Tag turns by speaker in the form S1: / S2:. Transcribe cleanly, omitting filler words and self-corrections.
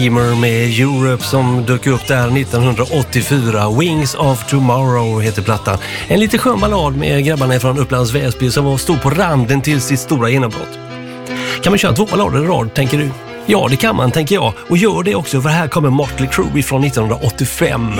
S1: Med Europe som dök upp där 1984. Wings of Tomorrow heter plattan. En lite skön ballad med grabbarna från Upplands Väsby som stod på randen till sitt stora genombrott. Kan man köra 2 ballader i rad, tänker du? Ja, det kan man, tänker jag. Och gör det också, för här kommer Motley Crue från 1985.